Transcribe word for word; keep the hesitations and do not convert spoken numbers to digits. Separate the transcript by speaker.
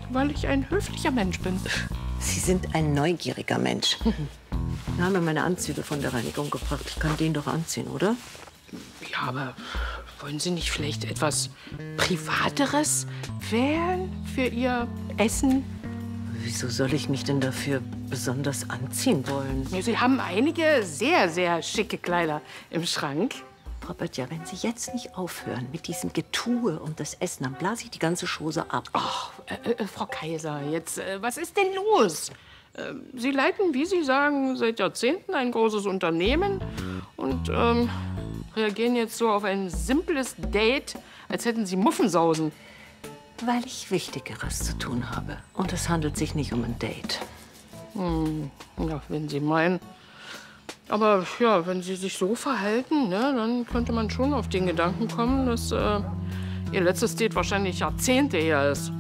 Speaker 1: weil ich ein höflicher Mensch bin.
Speaker 2: Sie sind ein neugieriger Mensch. Wir haben ja meine Anzüge von der Reinigung gebracht. Ich kann den doch anziehen, oder?
Speaker 1: Ja, aber wollen Sie nicht vielleicht etwas Privateres wählen für Ihr Essen?
Speaker 2: Wieso soll ich mich denn dafür besonders anziehen wollen?
Speaker 1: Sie haben einige sehr, sehr schicke Kleider im Schrank.
Speaker 2: Frau Böttcher, wenn Sie jetzt nicht aufhören mit diesem Getue und das Essen, dann blase ich die ganze Chose ab.
Speaker 1: Ach, äh, äh, Frau Kaiser, jetzt, äh, was ist denn los? Äh, Sie leiten, wie Sie sagen, seit Jahrzehnten ein großes Unternehmen und ähm, reagieren jetzt so auf ein simples Date, als hätten Sie Muffensausen.
Speaker 2: Weil ich Wichtigeres zu tun habe. Und es handelt sich nicht um ein Date.
Speaker 1: Hm, ja, wenn Sie meinen. Aber ja, wenn Sie sich so verhalten, ne, dann könnte man schon auf den Gedanken kommen, dass äh, Ihr letztes Date wahrscheinlich Jahrzehnte her ist.